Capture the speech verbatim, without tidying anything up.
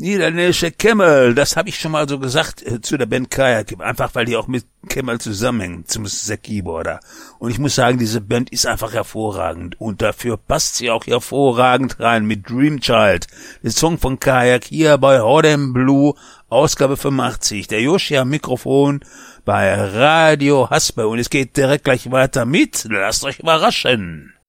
Niederländische Camel, das habe ich schon mal so gesagt äh, zu der Band Kayak, einfach weil die auch mit Camel zusammenhängen, zumindest der Keyboarder. Und ich muss sagen, diese Band ist einfach hervorragend und dafür passt sie auch hervorragend rein mit Dream Child, der Song von Kayak hier bei Hot and Blue, Ausgabe fünfundachtzig. Der Yoshi am Mikrofon bei Radio Haspe und es geht direkt gleich weiter mit, lasst euch überraschen.